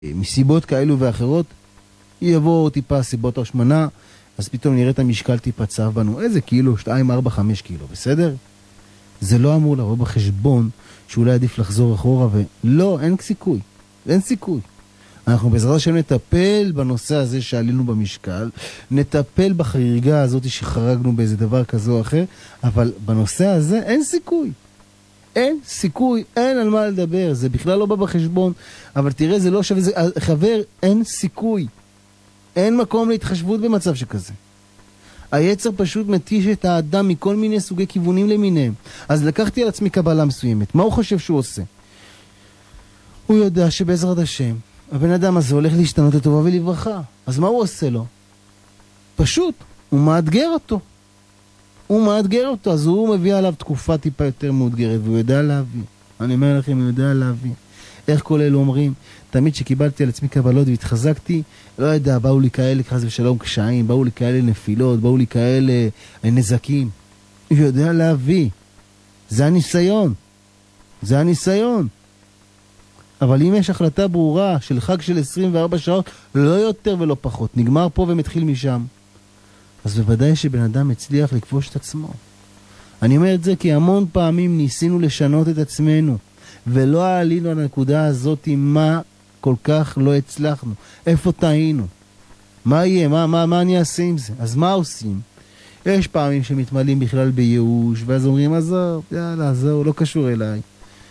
מסיבות כאלו ואחרות, יבוא טיפה סיבות השמנה, אז פתאום נראה את המשקל טיפה צף בנו, איזה קילו, 2, 4, 5 קילו, בסדר? זה לא אמור לבוא בחשבון שאולי עדיף לחזור אחורה, ולא, אין סיכוי, אין סיכוי. אנחנו בעזרת השם נטפל בנושא הזה שעלינו במשקל, נטפל בחריגה הזאת שחרגנו באיזה דבר כזה או אחר, אבל בנושא הזה אין סיכוי. אין סיכוי, אין על מה לדבר, זה בכלל לא בא בחשבון, אבל תראה, זה לא שווה, חבר, אין סיכוי. אין מקום להתחשבות במצב שכזה. היצר פשוט מתיש את האדם מכל מיני סוגי כיוונים למיניהם. אז לקחתי על עצמי קבלה מסוימת. מה הוא חושב שהוא עושה? הוא יודע שבעזרת השם, הבן אדם הזה הולך להשתנות לטובה ולברכה. אז מה הוא עושה לו? פשוט, הוא מאתגר אותו. הוא מאתגר אותו, אז הוא מביא עליו תקופה טיפה יותר מאותגרת, והוא יודע להביא. אני אומר לכם, הוא יודע להביא. איך כל אלו אומרים? תמיד שקיבלתי על עצמי קבלות והתחזקתי, לא יודע, באו לי כאלה חס ושלום קשיים, באו לי כאלה נפילות, באו לי כאלה נזקים. הוא יודע להביא. זה הניסיון. זה הניסיון. אבל אם יש החלטה ברורה של חג של 24 שעות, לא יותר ולא פחות, נגמר פה ומתחיל משם, אז בוודאי שבן אדם הצליח לכבוש את עצמו. אני אומר את זה כי המון פעמים ניסינו לשנות את עצמנו, ולא עלינו על הנקודה הזאת מה כל כך לא הצלחנו. איפה טעינו? מה יהיה? מה אני אעשה עם זה? אז מה עושים? יש פעמים שמתמלאים בכלל בייאוש, ואז אומרים, עזוב, יאללה, עזוב, לא קשור אליי.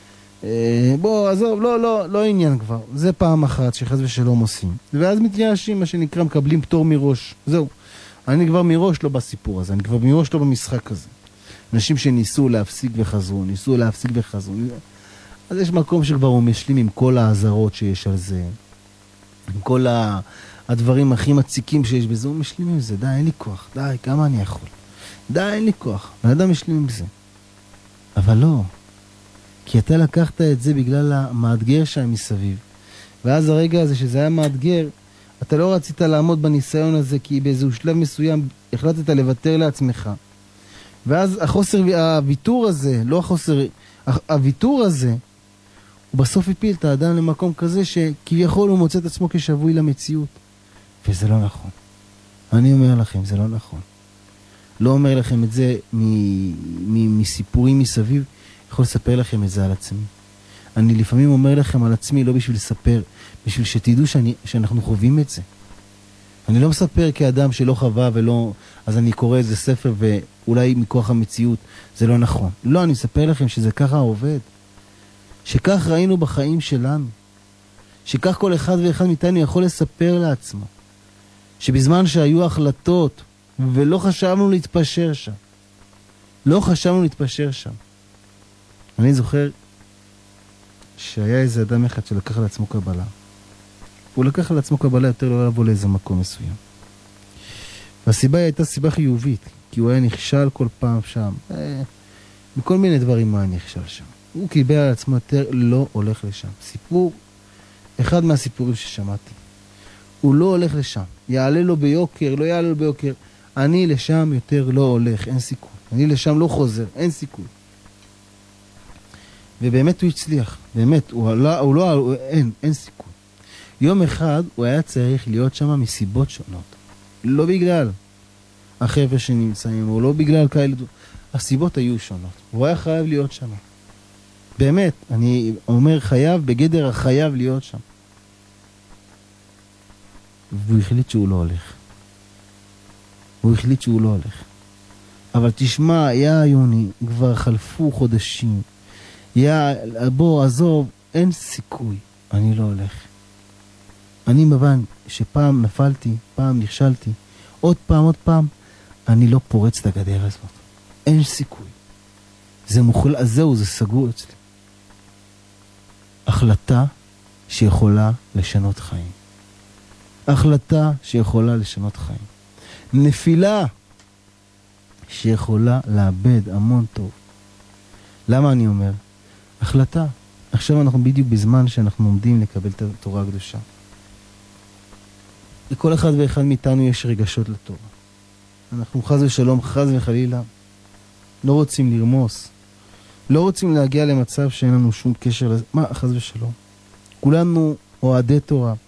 בוא, עזוב, לא עניין כבר. זה פעם אחת שחס ושלום עושים. ואז מתייאשים, מה שנקרא, מקבלים פטור מראש. זהו. אני כבר מראש לא בסיפור הזה, אני כבר מראש לא במשחק הזה. אנשים שניסו להפסיק וחזרו, ניסו להפסיק וחזרו. אז יש מקום שכבר הוא משלים עם כל העזרות שיש על זה, עם כל הדברים הכי מציקים שיש בזה, הוא משלים עם זה. די, אין לי כוח, די, כמה אני יכול? די, אין לי כוח. האדם משלים עם זה. אבל לא. כי אתה לקחת את זה בגלל המאתגר שם מסביב. ואז הרגע הזה שזה היה מאתגר, אתה לא רצית לעמוד בניסיון הזה, כי באיזשהו שלב מסוים החלטת לוותר לעצמך. ואז הוויתור הזה, לא החוסר, הוויתור הזה, הוא בסוף הפיל את האדם למקום כזה שכביכול הוא מוצא את עצמו כשבוי למציאות. וזה לא נכון. אני אומר לכם, זה לא נכון. לא אומר לכם את זה מסיפורים מסביב, יכול לספר לכם את זה על עצמי. אני לפעמים אומר לכם על עצמי, לא בשביל לספר, בשביל שתדעו שאנחנו חווים את זה. אני לא מספר כאדם שלא חווה ולא, אז אני קורא איזה ספר ואולי מכוח המציאות, זה לא נכון. לא, אני מספר לכם שזה ככה עובד. שכך ראינו בחיים שלנו. שכך כל אחד ואחד מאיתנו יכול לספר לעצמו. שבזמן שהיו החלטות ולא חשבנו להתפשר שם. לא חשבנו להתפשר שם. אני זוכר שהיה איזה אדם אחד שלקח על עצמו קבלה. הוא לקח על עצמו קבלה יותר לא לבוא לאיזה מקום מסוים. והסיבה הייתה סיבה חיובית, כי הוא היה נכשל כל פעם שם. מכל מיני דברים מה היה נכשל שם. הוא קיבל על עצמו יותר לא הולך לשם. סיפור, אחד מהסיפורים ששמעתי. הוא לא הולך לשם. יעלה לו ביוקר, לא יעלה לו ביוקר. אני לשם יותר לא הולך, אין סיכוי. אני לשם לא חוזר, אין סיכוי. ובאמת הוא הצליח. באמת, אין סיכוי. יום אחד הוא היה צריך להיות שם מסיבות שונות. לא בגלל החבר'ה שנמצאים, או לא בגלל כאלה. הסיבות היו שונות. הוא היה חייב להיות שם. באמת, אני אומר חייב, בגדר החייב להיות שם. והוא החליט שהוא לא הולך. הוא החליט שהוא לא הולך. אבל תשמע, יוני, כבר חלפו חודשים. בוא, עזוב, אין סיכוי. אני לא הולך. אני מבין שפעם נפלתי, פעם נכשלתי, עוד פעם, אני לא פורץ את הגדר הזאת. אין סיכוי. זה מוחלט, זהו, זה סגור אצלי. החלטה שיכולה לשנות חיים. החלטה שיכולה לשנות חיים. נפילה שיכולה לאבד המון טוב. למה אני אומר? החלטה. עכשיו אנחנו בדיוק בזמן שאנחנו עומדים לקבל את התורה הקדושה. לכל אחד ואחד מאיתנו יש רגשות לתורה. אנחנו חס ושלום, חס וחלילה, לא רוצים לרמוס. לא רוצים להגיע למצב שאין לנו שום קשר לזה. מה, חס ושלום? כולנו אוהדי תורה.